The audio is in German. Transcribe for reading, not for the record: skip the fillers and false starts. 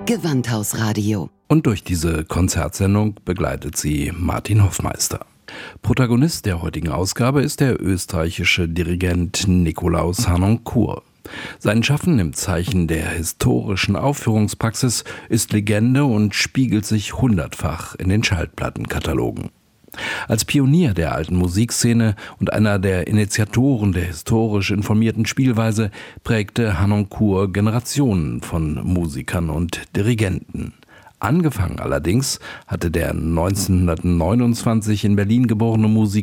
Gewandhausradio. Und durch diese Konzertsendung begleitet sie Martin Hoffmeister. Protagonist der heutigen Ausgabe ist der österreichische Dirigent Nikolaus Harnoncourt. Sein Schaffen im Zeichen der historischen Aufführungspraxis ist Legende und spiegelt sich hundertfach in den Schallplattenkatalogen. Als Pionier der alten Musikszene und einer der Initiatoren der historisch informierten Spielweise prägte Harnoncourt Generationen von Musikern und Dirigenten. Angefangen allerdings hatte der 1929 in Berlin geborene Musiker